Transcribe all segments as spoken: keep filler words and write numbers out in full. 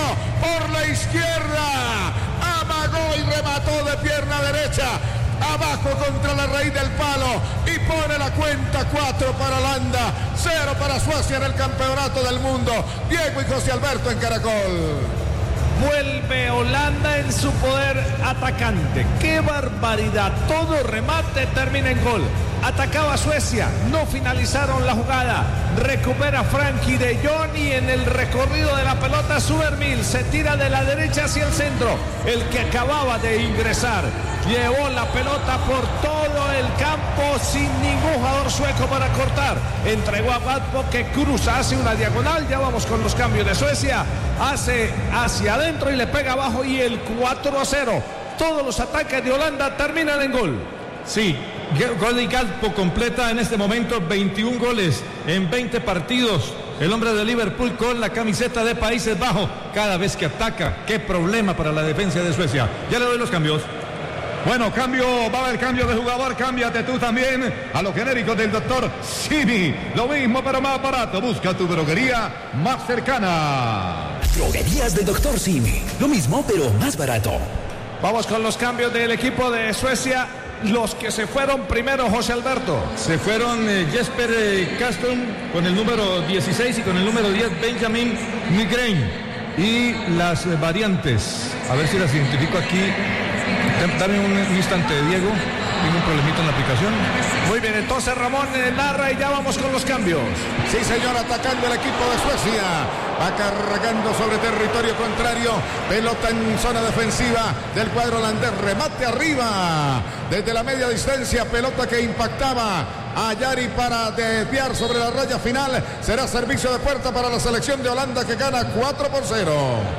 por la izquierda. Amagó y remató de pierna derecha. Abajo contra la raíz del palo y pone la cuenta cuatro para Holanda, cero para Suecia en el campeonato del mundo. Diego y José Alberto en Caracol. Vuelve Holanda en su poder atacante. ¡Qué barbaridad! Todo remate termina en gol. Atacaba Suecia, no finalizaron la jugada. Recupera Frankie de Jong y en el recorrido de la pelota Subermil se tira de la derecha hacia el centro. El que acababa de ingresar llevó la pelota por todo el campo sin ningún jugador sueco para cortar. Entregó a Vatpo que cruza, hace una diagonal. Ya vamos con los cambios de Suecia. Hace hacia adentro y le pega abajo y el cuatro a cero. Todos los ataques de Holanda terminan en gol. Sí, Cody Gakpo completa en este momento veintiún goles en veinte partidos. El hombre de Liverpool con la camiseta de Países Bajos. Cada vez que ataca, qué problema para la defensa de Suecia. Ya le doy los cambios. Bueno, cambio, va a haber cambio de jugador, cámbiate tú también a los genéricos del doctor Simi. Lo mismo pero más barato, busca tu droguería más cercana. Droguerías del doctor Simi, lo mismo pero más barato. Vamos con los cambios del equipo de Suecia. Los que se fueron primero, José Alberto. Se fueron eh, Jesper eh, Karlström con el número dieciséis y con el número diez Benjamin Nygren. Y las eh, variantes, a ver si las identifico aquí. Dame un, un instante, Diego. Tengo un problemita en la aplicación. Muy bien, entonces Ramón eh, narra y ya vamos con los cambios. Sí, señor, atacando el equipo de Suecia. Va cargando sobre territorio contrario. Pelota en zona defensiva del cuadro holandés. Remate arriba. Desde la media distancia. Pelota que impactaba a Yari para desviar sobre la raya final. Será servicio de puerta para la selección de Holanda que gana cuatro por cero.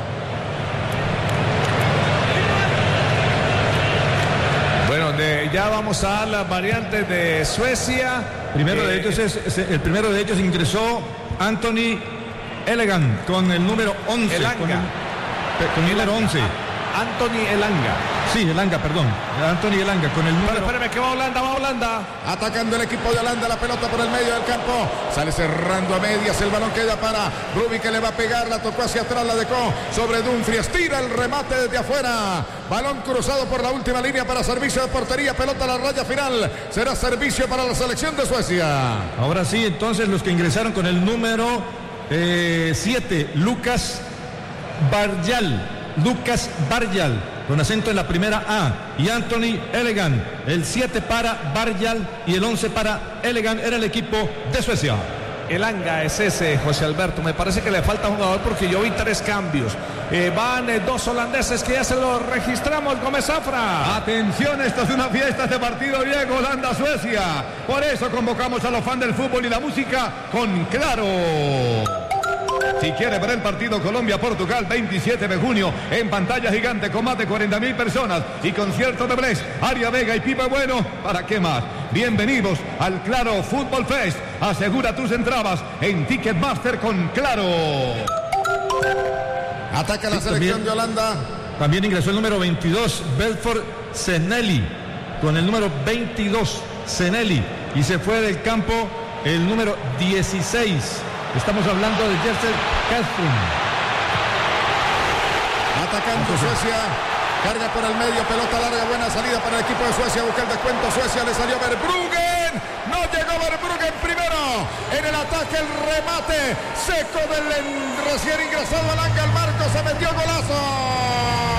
Bueno, de, ya vamos a dar las variantes de Suecia. Primero eh, de ellos es, es, el primero de ellos ingresó Anthony Elegant con el número once. Elanga. Con el, con el número once. Anthony Elanga. Sí, Elanga, perdón. Anthony Elanga con el número... Pero espérame que va Holanda, va Holanda. Atacando el equipo de Holanda, la pelota por el medio del campo. Sale cerrando a medias, el balón queda para Rubi que le va a pegar, la tocó hacia atrás, la dejó sobre Dumfries. Tira el remate desde afuera. Balón cruzado por la última línea para servicio de portería. Pelota a la raya final. Será servicio para la selección de Suecia. Ahora sí, entonces los que ingresaron con el número siete, eh, Lucas Barjal. Lucas Barjal, con acento en la primera A, y Anthony Elegant, el siete para Barjal y el once para Elegant, era el equipo de Suecia. Elanga es ese, José Alberto. Me parece que le falta un jugador porque yo vi tres cambios. Eh, van eh, dos holandeses que ya se los registramos. Gómez Zafra. Atención, esto es una fiesta, este partido, Diego, Holanda-Suecia. Por eso convocamos a los fans del fútbol y la música con Claro. Si quiere ver el partido Colombia-Portugal, veintisiete de junio, en pantalla gigante con más de cuarenta mil personas y concierto de Bless, Aria Vega y Pipe Bueno, ¿para qué más? Bienvenidos al Claro Fútbol Fest. Asegura tus entradas en Ticketmaster con Claro. Ataca la Sí, selección también, de Holanda. También ingresó el número veintidós, Belfort Senelli, con el número veintidós, Senelli, y se fue del campo el número dieciséis. Estamos hablando de Jesper Karlström. Atacando Suecia. Carga por el medio, pelota larga, buena salida para el equipo de Suecia. Busca el descuento. Suecia, le salió Verbruggen. No llegó Verbruggen primero. En el ataque, el remate seco del recién ingresado Elanga al marco. Se metió golazo.